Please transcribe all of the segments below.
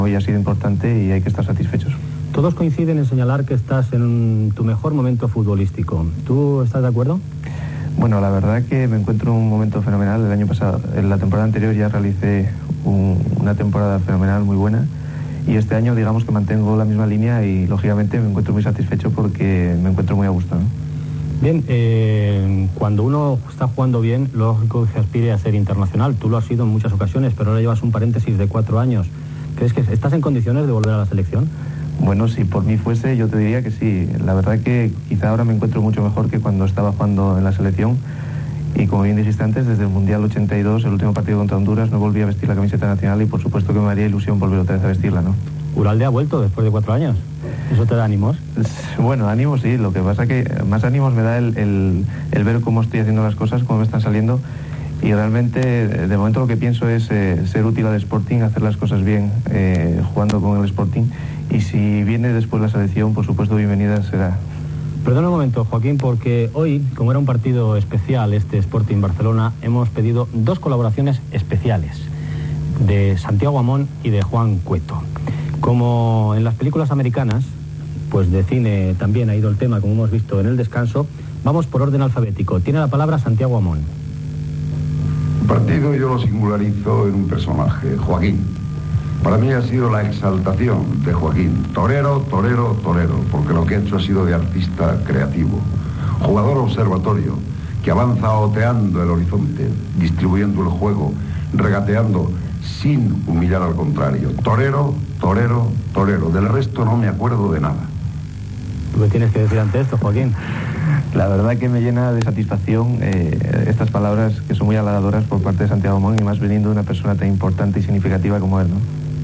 Hoy ha sido importante y hay que estar satisfechos. Todos coinciden en señalar que estás en tu mejor momento futbolístico. ¿Tú estás de acuerdo? Bueno, la verdad que me encuentro en un momento fenomenal. El año pasado, en la temporada anterior ya realicé una temporada fenomenal, muy buena. Y este año digamos que mantengo la misma línea y lógicamente me encuentro muy satisfecho porque me encuentro muy a gusto, ¿no? Bien, cuando uno está jugando bien, lógico que se aspire a ser internacional. Tú lo has sido en muchas ocasiones, pero ahora llevas un paréntesis de 4 años. ¿Crees que estás en condiciones de volver a la selección? Bueno, si por mí fuese, yo te diría que sí. La verdad que quizá ahora me encuentro mucho mejor que cuando estaba jugando en la selección. Y como bien dijiste antes, desde el Mundial 82, el último partido contra Honduras, no volví a vestir la camiseta nacional y por supuesto que me haría ilusión volver otra vez a vestirla, ¿no? Uralde ha vuelto después de 4 años. ¿Eso te da ánimos? Bueno, ánimos sí. Lo que pasa que más ánimos me da el ver cómo estoy haciendo las cosas, cómo me están saliendo. Y realmente, de momento lo que pienso es ser útil al Sporting, hacer las cosas bien, jugando con el Sporting. Y si viene después la selección, por supuesto, bienvenida será. Perdona un momento, Joaquín, porque hoy, como era un partido especial, este Sporting Barcelona, hemos pedido 2 colaboraciones especiales, de Santiago Amón y de Juan Cueto. Como en las películas americanas, pues de cine también ha ido el tema, como hemos visto en el descanso, vamos por orden alfabético. Tiene la palabra Santiago Amón. El partido yo lo singularizo en un personaje, Joaquín. Para mí ha sido la exaltación de Joaquín. Torero, torero, torero, porque lo que ha hecho ha sido de artista creativo. Jugador observatorio, que avanza oteando el horizonte, distribuyendo el juego, regateando sin humillar al contrario. Torero, torero, torero. Del resto no me acuerdo de nada. ¿Tú qué tienes que decir ante esto, Joaquín? La verdad que me llena de satisfacción estas palabras que son muy halagadoras por parte de Santiago Amón y más viniendo de una persona tan importante y significativa como él, ¿no?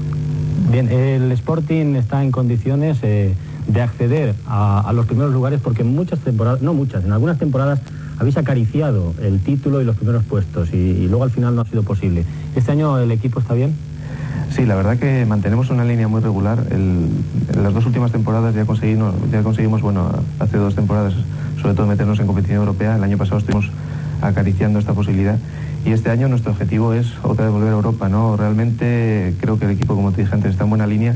Bien, el Sporting está en condiciones de acceder a los primeros lugares porque en muchas temporadas, no muchas, en algunas temporadas habéis acariciado el título y los primeros puestos y luego al final no ha sido posible. ¿Este año el equipo está bien? Sí, la verdad que mantenemos una línea muy regular. En las 2 últimas temporadas ya conseguimos, bueno, hace 2 temporadas, sobre todo meternos en competición europea. El año pasado estuvimos acariciando esta posibilidad. Y este año nuestro objetivo es otra vez volver a Europa, ¿no? Realmente creo que el equipo, como te dije antes, está en buena línea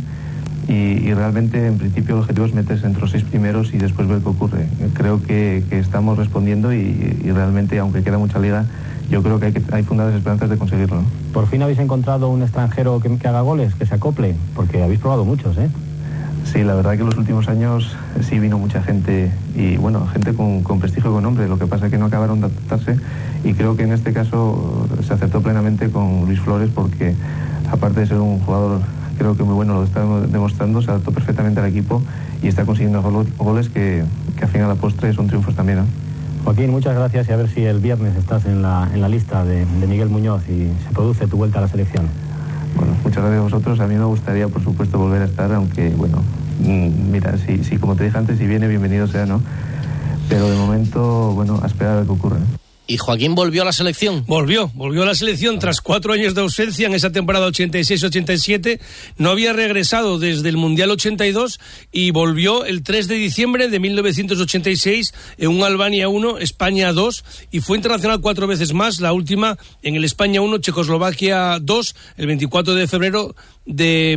y realmente en principio el objetivo es meterse entre los 6 primeros y después ver qué ocurre. Creo que estamos respondiendo y realmente, aunque queda mucha liga, yo creo que hay fundadas esperanzas de conseguirlo, ¿no? ¿Por fin habéis encontrado un extranjero que haga goles, que se acople? Porque habéis probado muchos, ¿eh? Sí, la verdad que en los últimos años sí vino mucha gente y bueno, gente con prestigio y con nombre, lo que pasa es que no acabaron de adaptarse y creo que en este caso se acertó plenamente con Luis Flores porque aparte de ser un jugador creo que muy bueno, lo está demostrando, se adaptó perfectamente al equipo y está consiguiendo goles que al final a la postre son triunfos también, ¿no? Joaquín, muchas gracias y a ver si el viernes estás en la lista de Miguel Muñoz y se produce tu vuelta a la selección. Bueno, muchas gracias a vosotros. A mí me gustaría, por supuesto, volver a estar, aunque, bueno, mira, si como te dije antes, si viene, bienvenido sea, ¿no? Pero de momento, bueno, a esperar a ver qué ocurre. ¿Y Joaquín volvió a la selección? Volvió a la selección tras 4 años de ausencia en esa temporada 86-87. No había regresado desde el Mundial 82 y volvió el 3 de diciembre de 1986 en un Albania 1, España 2 y fue internacional 4 veces más, la última en el España 1, Checoslovaquia 2, el 24 de febrero de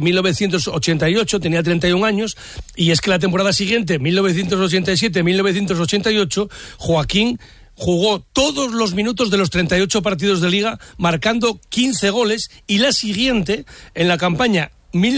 1988, tenía 31 años, y es que la temporada siguiente, 1987-1988, Joaquín jugó todos los minutos de los 38 partidos de Liga, marcando 15 goles, y la siguiente, en la campaña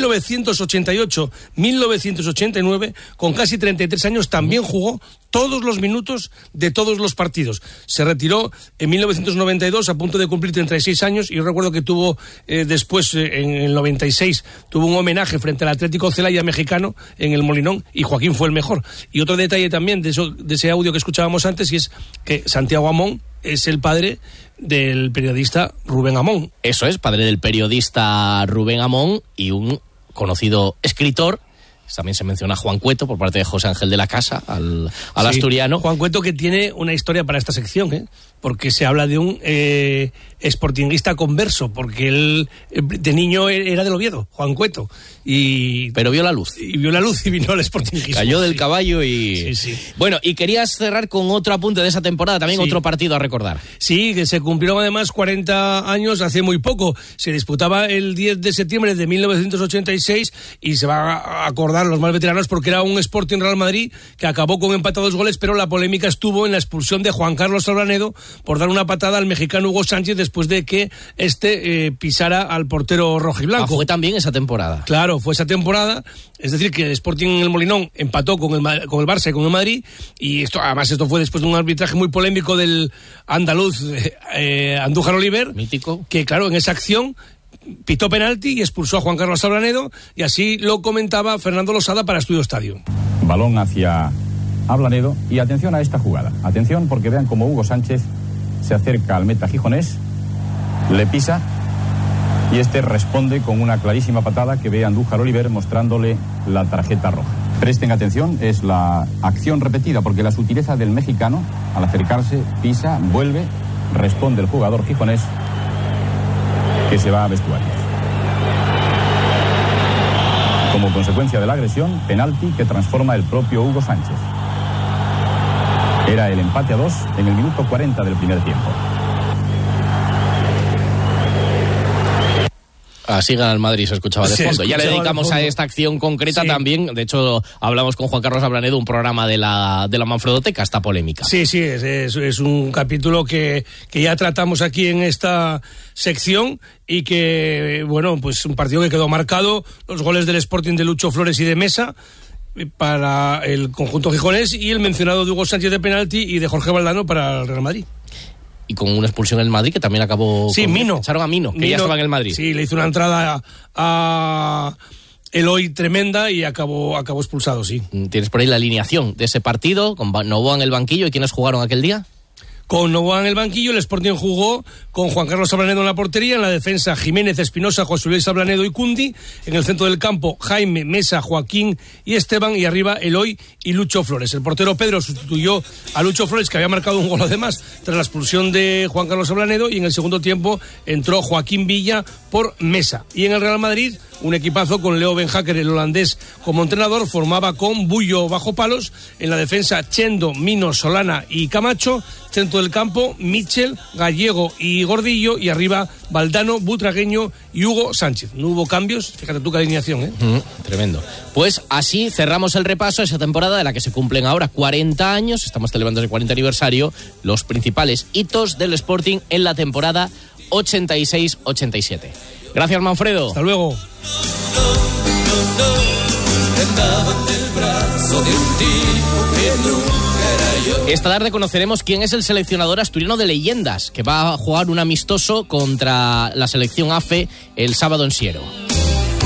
1988-1989, con casi 33 años, también jugó todos los minutos de todos los partidos. Se retiró en 1992 a punto de cumplir 36 años y yo recuerdo que tuvo después, en el 96, tuvo un homenaje frente al Atlético Celaya mexicano en el Molinón y Joaquín fue el mejor. Y otro detalle también de ese audio que escuchábamos antes, y es que Santiago Amón es el padre del periodista Rubén Amón. Eso es, padre del periodista Rubén Amón y un conocido escritor. También se menciona a Juan Cueto por parte de José Ángel de la Casa, al asturiano. Juan Cueto, que tiene una historia para esta sección, ¿eh? porque se habla de un sportinguista converso, porque él de niño era del Oviedo, Juan Cueto. Pero vio la luz. Y vio la luz y vino al sportinguismo. Cayó del caballo y... Sí. Bueno, y querías cerrar con otro apunte de esa temporada, también otro partido a recordar. Sí, que se cumplieron además 40 años hace muy poco. Se disputaba el 10 de septiembre de 1986 y se va a acordar los más veteranos porque era un Sporting Real Madrid que acabó con empate a 2 goles, pero la polémica estuvo en la expulsión de Juan Carlos Abranedo por dar una patada al mexicano Hugo Sánchez después de que pisara al portero rojiblanco. Fue también esa temporada. Claro, fue esa temporada. Es decir, que el Sporting en el Molinón empató con el Barça y con el Madrid, y esto fue después de un arbitraje muy polémico del andaluz Andújar Oliver, mítico, que claro, en esa acción pitó penalti y expulsó a Juan Carlos Abranedo, y así lo comentaba Fernando Losada para Estudio Estadio. Balón hacia Abranedo, y atención a esta jugada. Atención, porque vean cómo Hugo Sánchez se acerca al meta gijonés, le pisa, y este responde con una clarísima patada que ve a Andújar Oliver mostrándole la tarjeta roja. Presten atención, es la acción repetida, porque la sutileza del mexicano, al acercarse, pisa, vuelve, responde el jugador gijonés, que se va a vestuarios. Como consecuencia de la agresión, penalti que transforma el propio Hugo Sánchez. Era el empate a 2 en el minuto 40 del primer tiempo. Así gana el Madrid, se escuchaba de fondo. Ya le dedicamos a esta acción concreta también. De hecho, hablamos con Juan Carlos Abranedo, un programa de la Manfredoteca, esta polémica. Sí, es un capítulo que ya tratamos aquí en esta sección, y que, bueno, pues un partido que quedó marcado, los goles del Sporting de Lucho Flores y de Mesa para el conjunto gijonés, y el mencionado de Hugo Sánchez de penalti y de Jorge Valdano para el Real Madrid. Y con una expulsión en el Madrid que también acabó... Sí, Mino. Echaron a Mino, que ya estaba en el Madrid. Sí, le hizo una entrada a Eloy tremenda y acabó expulsado, sí. ¿Tienes por ahí la alineación de ese partido, con Novoa en el banquillo, y quiénes jugaron aquel día? Con Novoa en el banquillo, el Sporting jugó con Juan Carlos Abranedo en la portería, en la defensa Jiménez, Espinosa, José Luis Abranedo y Cundi, en el centro del campo Jaime, Mesa, Joaquín y Esteban, y arriba Eloy y Lucho Flores. El portero Pedro sustituyó a Lucho Flores, que había marcado un gol además tras la expulsión de Juan Carlos Abranedo, y en el segundo tiempo entró Joaquín Villa por Mesa. Y en el Real Madrid, un equipazo con Leo Ben Hacker, el holandés, como entrenador, formaba con Bullo bajo palos, en la defensa Chendo, Mino, Solana y Camacho, centro del campo Michel, Gallego y Gordillo, y arriba Valdano, Butragueño y Hugo Sánchez. No hubo cambios, fíjate tú qué alineación, ¿eh? Tremendo. Pues así cerramos el repaso a esa temporada de la que se cumplen ahora 40 años, estamos celebrando el 40 aniversario, los principales hitos del Sporting en la temporada 86-87. Gracias, Manfredo. Hasta luego. Esta tarde conoceremos quién es el seleccionador asturiano de leyendas, que va a jugar un amistoso contra la selección AFE el sábado en Siero.